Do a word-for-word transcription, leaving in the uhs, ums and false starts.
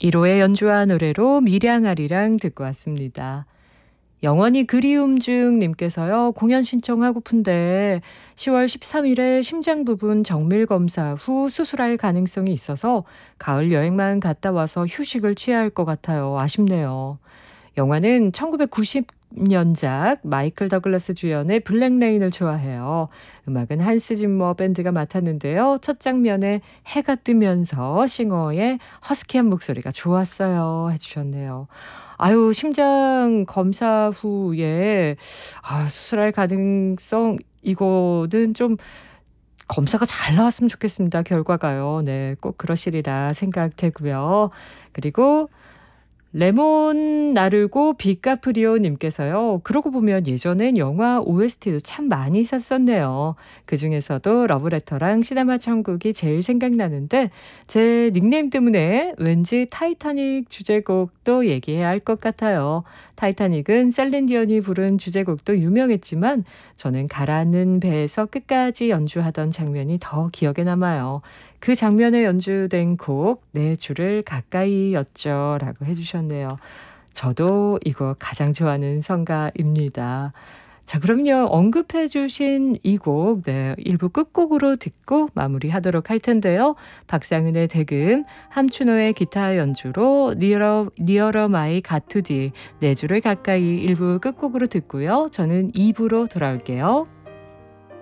일호의 연주와 노래로 밀양아리랑 듣고 왔습니다. 영원히 그리움 중 님께서요. 공연 신청하고픈데 시월 십삼일에 심장 부분 정밀 검사 후 수술할 가능성이 있어서 가을 여행만 갔다 와서 휴식을 취해야 할 것 같아요. 아쉽네요. 영화는 천구백구십년작 마이클 더글라스 주연의 블랙레인을 좋아해요. 음악은 한스 짐머 밴드가 맡았는데요. 첫 장면에 해가 뜨면서 싱어의 허스키한 목소리가 좋았어요. 해주셨네요. 아유, 심장 검사 후에 아, 수술할 가능성 이거는 좀 검사가 잘 나왔으면 좋겠습니다. 결과가요. 네, 꼭 그러시리라 생각되고요. 그리고 레몬 나르고 비카프리오 님께서요. 그러고 보면 예전엔 영화 오에스티도 참 많이 샀었네요. 그중에서도 러브레터랑 시네마 천국이 제일 생각나는데 제 닉네임 때문에 왠지 타이타닉 주제곡도 얘기해야 할 것 같아요. 타이타닉은 셀린 디온이 부른 주제곡도 유명했지만 저는 가라앉는 배에서 끝까지 연주하던 장면이 더 기억에 남아요. 그 장면에 연주된 곡 네 줄을 가까이였죠 라고 해주셨네요. 저도 이거 가장 좋아하는 성가입니다. 자, 그럼요. 언급해 주신 이 곡 네, 일부 끝곡으로 듣고 마무리하도록 할 텐데요. 박상은의 대금, 함춘호의 기타 연주로 니어러, 니어러 마이 가투디 네 줄을 가까이 일부 끝곡으로 듣고요. 저는 이 부로 돌아올게요.